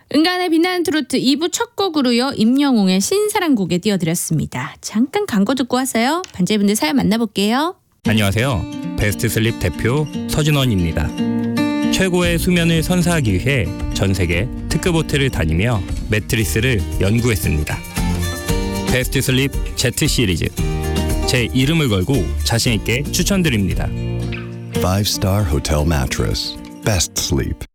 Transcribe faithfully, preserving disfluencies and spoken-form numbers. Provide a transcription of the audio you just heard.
은간의 빛나는 트로트 이 부 첫 곡으로요. 임영웅의 신사랑곡에 띄워드렸습니다. 잠깐 광고 듣고 와서요. 반제분들 사연 만나볼게요. 안녕하세요. 베스트슬립 대표 서준원입니다. 최고의 수면을 선사하기 위해 전 세계 특급 호텔을 다니며 매트리스를 연구했습니다. 베스트슬립 Z 시리즈, 제 이름을 걸고 자신있게 추천드립니다. Five-star hotel mattress. Best sleep.